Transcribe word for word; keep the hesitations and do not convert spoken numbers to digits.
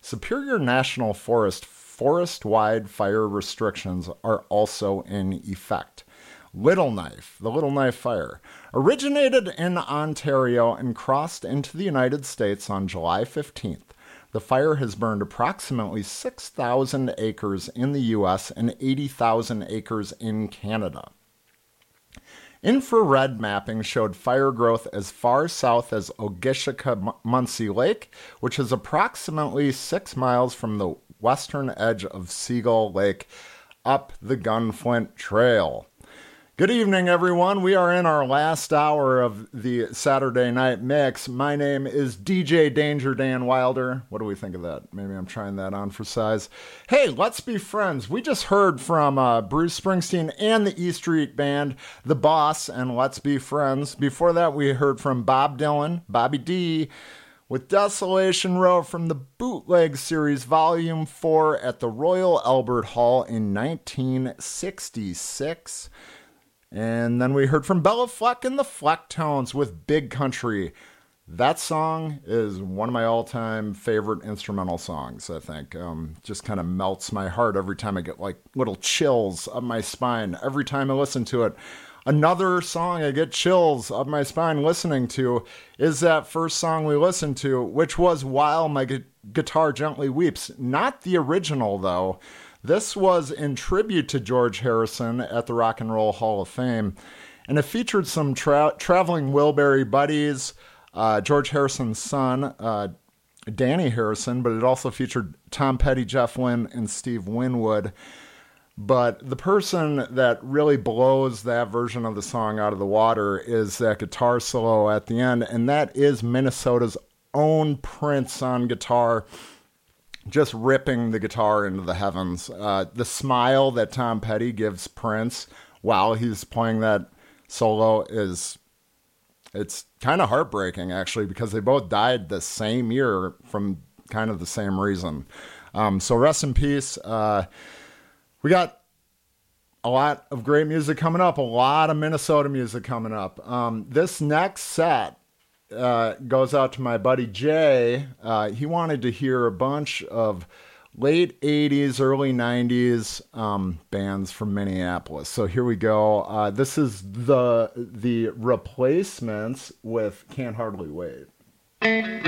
Superior National Forest forest-wide fire restrictions are also in effect. Little Knife, the Little Knife Fire, originated in Ontario and crossed into the United States on July fifteenth. The fire has burned approximately six thousand acres in the U S and eighty thousand acres in Canada. Infrared mapping showed fire growth as far south as Ogishika-Munsee Lake, which is approximately six miles from the western edge of Seagull Lake up the Gunflint Trail. Good evening, everyone. We are in our last hour of the Saturday Night Mix. My name is D J Danger Dan Wilder. What do we think of that? Maybe I'm trying that on for size. Hey, let's be friends. We just heard from uh, Bruce Springsteen and the E Street Band, The Boss, and Let's Be Friends. Before that, we heard from Bob Dylan, Bobby D, with Desolation Row from the Bootleg Series Volume four at the Royal Albert Hall in nineteen sixty-six. And then we heard from Bella Fleck and the Flecktones with Big Country. That song is one of my all-time favorite instrumental songs, I think. Um, just kind of melts my heart every time I get like little chills up my spine every time I listen to it. Another song I get chills up my spine listening to is that first song we listened to, which was While My Gu- Guitar Gently Weeps. Not the original, though. This was in tribute to George Harrison at the Rock and Roll Hall of Fame, and it featured some tra- traveling Wilbury buddies, uh, George Harrison's son, uh, Danny Harrison, but it also featured Tom Petty, Jeff Lynne, and Steve Winwood. But the person that really blows that version of the song out of the water is that guitar solo at the end, and that is Minnesota's own Prince on guitar, just ripping the guitar into the heavens. Uh, the smile that Tom Petty gives Prince while he's playing that solo is, it's kind of heartbreaking, actually, because they both died the same year from kind of the same reason. Um, so rest in peace. Uh, we got a lot of great music coming up, a lot of Minnesota music coming up. Um, this next set Uh, goes out to my buddy Jay. Uh, he wanted to hear a bunch of late eighties, early nineties um, bands from Minneapolis. So here we go. Uh, this is the the Replacements with Can't Hardly Wait.